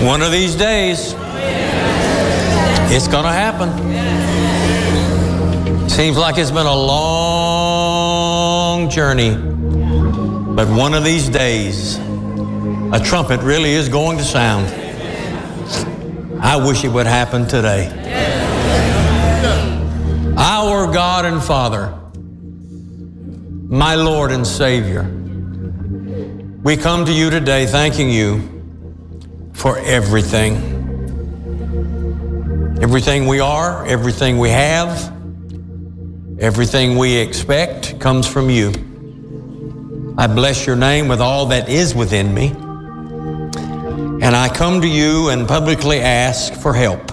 One of these days, it's going to happen. Seems like it's been a long journey, but one of these days, a trumpet really is going to sound. I wish it would happen today. Our God and Father, my Lord and Savior, we come to you today thanking you for everything. Everything we are, everything we have, everything we expect comes from you. I bless your name with all that is within me. And I come to you and publicly ask for help.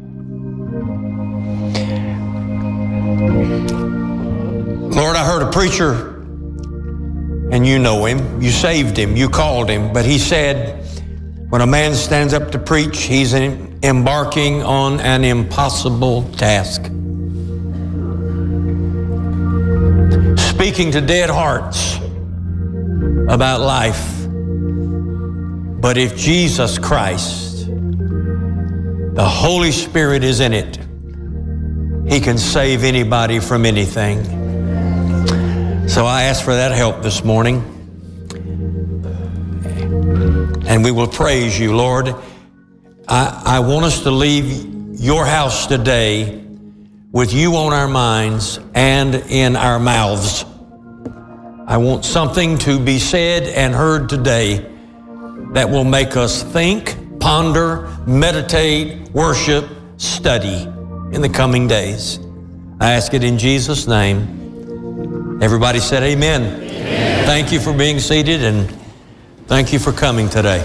Lord, I heard a preacher, and you know him, you saved him, you called him, but he said, when a man stands up to preach, he's embarking on an impossible task. Speaking to dead hearts about life. But if Jesus Christ, the Holy Spirit is in it, he can save anybody from anything. So I ask for that help this morning. And we will praise you, Lord. I want us to leave your house today with you on our minds and in our mouths. I want something to be said and heard today that will make us think, ponder, meditate, worship, study in the coming days. I ask it in Jesus' name. Everybody said amen. Amen. Thank you for being seated, and thank you for coming today.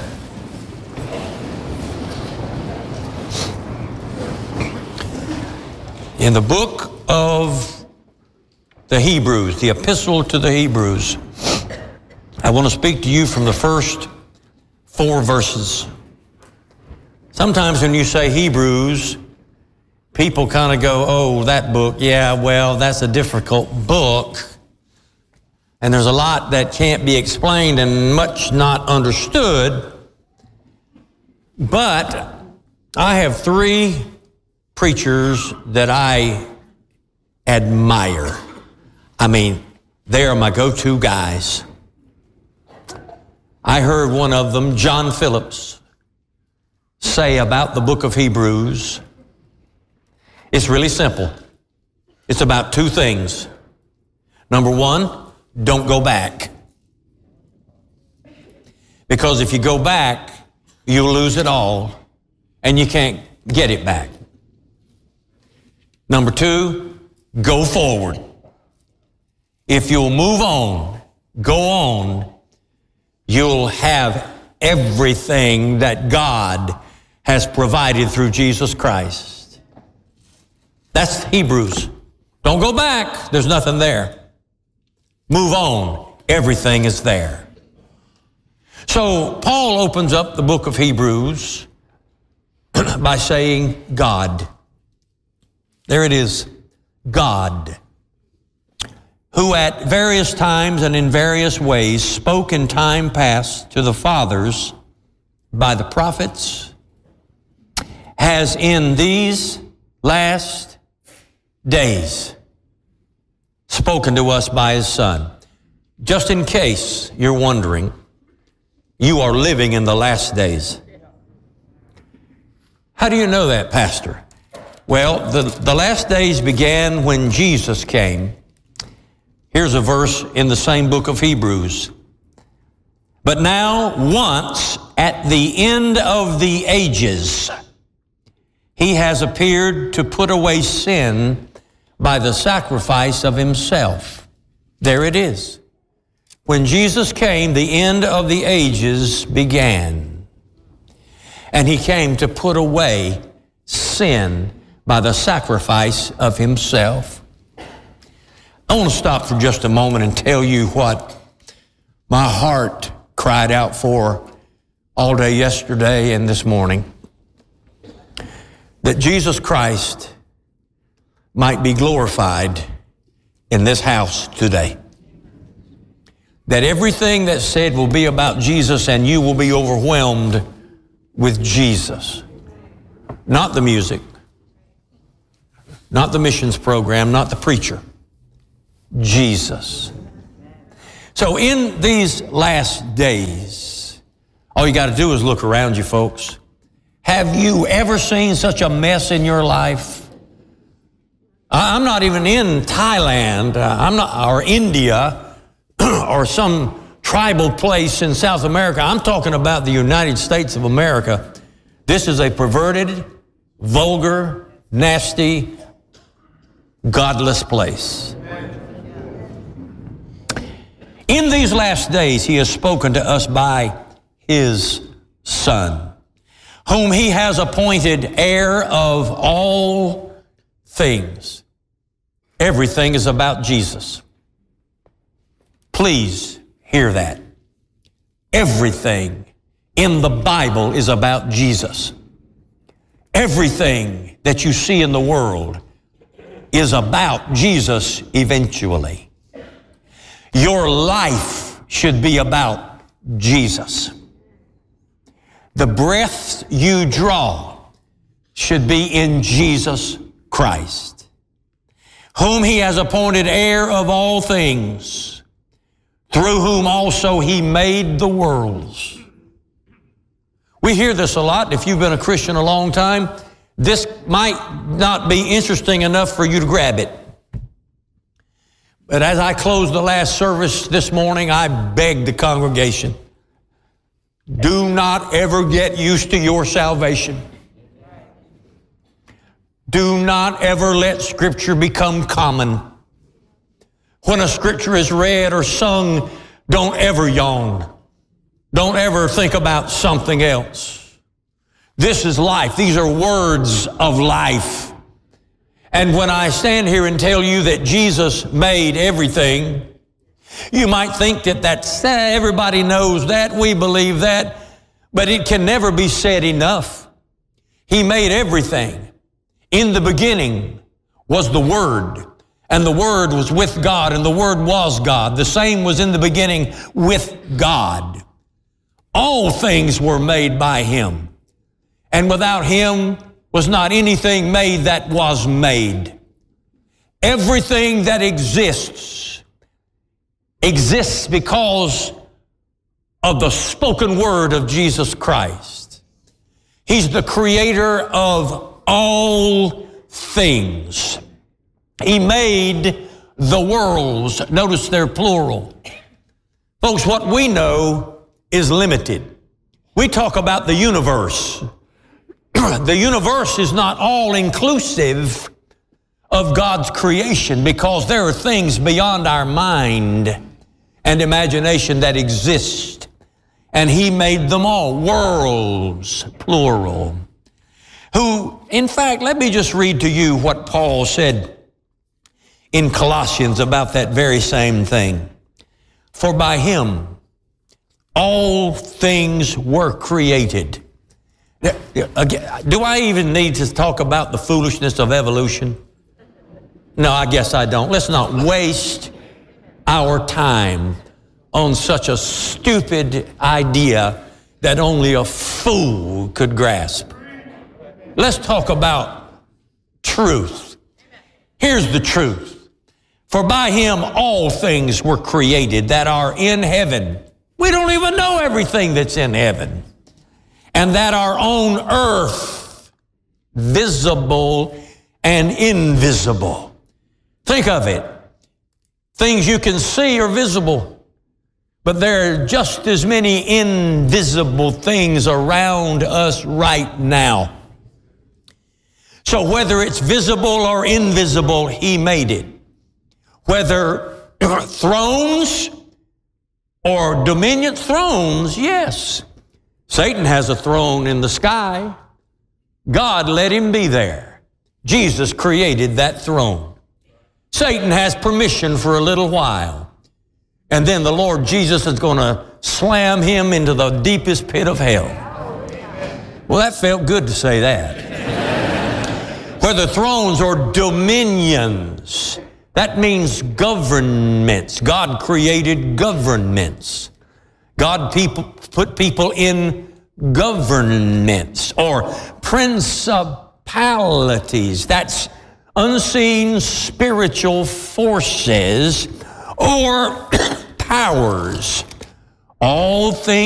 In the book of the Hebrews, the epistle to the Hebrews, I want to speak to you from the first 4 verses. Sometimes when you say Hebrews, people kind of go, oh, that book, yeah, well, that's a difficult book. And there's a lot that can't be explained and much not understood. But I have 3 preachers that I admire. I mean, they are my go-to guys. I heard one of them, John Phillips, say about the book of Hebrews, it's really simple. It's about 2 things. Number 1, don't go back. Because if you go back, you'll lose it all, and you can't get it back. Number 2, go forward. If you'll move on, go on, you'll have everything that God has provided through Jesus Christ. That's Hebrews. Don't go back. There's nothing there. Move on. Everything is there. So Paul opens up the book of Hebrews by saying God. There it is. God, who at various times and in various ways spoke in time past to the fathers by the prophets, has in these last days spoken to us by his Son. Just in case you're wondering, you are living in the last days. How do you know that, Pastor? Well, the last days began when Jesus came. Here's a verse in the same book of Hebrews. But now, once at the end of the ages, he has appeared to put away sin by the sacrifice of himself. There it is. When Jesus came, the end of the ages began. And he came to put away sin by the sacrifice of himself. I want to stop for just a moment and tell you what my heart cried out for all day yesterday and this morning. That Jesus Christ might be glorified in this house today. That everything that's said will be about Jesus and you will be overwhelmed with Jesus. Not the music, not the missions program, not the preacher. Jesus. So in these last days, all you got to do is look around you, folks. Have you ever seen such a mess in your life? I'm not even in Thailand, or India, or some tribal place in South America. I'm talking about the United States of America. This is a perverted, vulgar, nasty, godless place. In these last days, He has spoken to us by His Son, whom He has appointed heir of all things. Everything is about Jesus. Please hear that. Everything in the Bible is about Jesus. Everything that you see in the world is about Jesus eventually. Your life should be about Jesus. The breath you draw should be in Jesus Christ, whom He has appointed heir of all things, through whom also He made the worlds. We hear this a lot. If you've been a Christian a long time, this might not be interesting enough for you to grab it. But as I closed the last service this morning, I begged the congregation, do not ever get used to your salvation. Do not ever let Scripture become common. When a Scripture is read or sung, don't ever yawn. Don't ever think about something else. This is life. These are words of life. And when I stand here and tell you that Jesus made everything, you might think that everybody knows that, we believe that, but it can never be said enough. He made everything. In the beginning was the Word, and the Word was with God, and the Word was God. The same was in the beginning with God. All things were made by Him, and without Him was not anything made that was made. Everything that exists because of the spoken word of Jesus Christ. He's the creator of all things. He made the worlds. Notice they're plural. Folks, what we know is limited. We talk about the universe. The universe is not all inclusive of God's creation, because there are things beyond our mind and imagination that exist. And He made them all. Worlds, plural. Who, in fact, let me just read to you what Paul said in Colossians about that very same thing. For by Him all things were created. Do I even need to talk about the foolishness of evolution? No, I guess I don't. Let's not waste our time on such a stupid idea that only a fool could grasp. Let's talk about truth. Here's the truth. For by Him all things were created that are in heaven. We don't even know everything that's in heaven. And that are on earth, visible and invisible. Think of it. Things you can see are visible, but there are just as many invisible things around us right now. So whether it's visible or invisible, He made it. Whether thrones or dominion, thrones, yes. Satan has a throne in the sky. God let him be there. Jesus created that throne. Satan has permission for a little while. And then the Lord Jesus is going to slam him into the deepest pit of hell. Well, that felt good to say that. Whether thrones or dominions, that means governments. God created governments. God put people in governments or principalities. That's unseen spiritual forces or powers. All things